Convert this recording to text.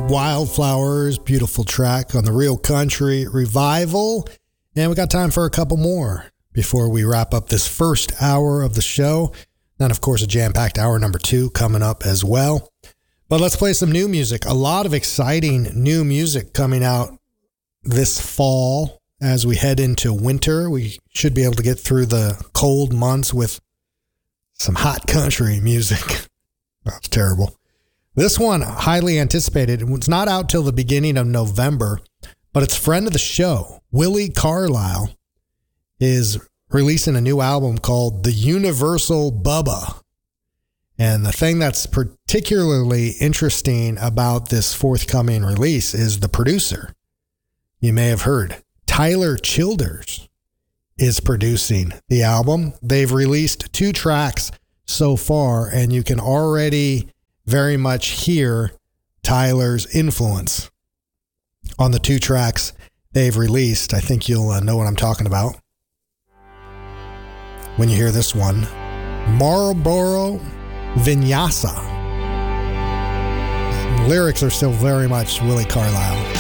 Wildflowers, beautiful track on the Real Country Revival. And we got time for a couple more before we wrap up this first hour of the show. Then, of course, a jam-packed hour number 2 coming up as well. But let's play some new music. A lot of exciting new music coming out this fall as we head into winter. We should be able to get through the cold months with some hot country music. That's terrible. This one, highly anticipated. It's not out till the beginning of November, but it's friend of the show, Willie Carlisle, is releasing a new album called The Universal Bubba. And the thing that's particularly interesting about this forthcoming release is the producer. You may have heard Tyler Childers is producing the album. They've released 2 tracks so far, and you can already very much hear Tyler's influence on the 2 tracks they've released. I think you'll know what I'm talking about when you hear this one. Marlboro Vinyasa. Lyrics are still very much Willie Carlisle.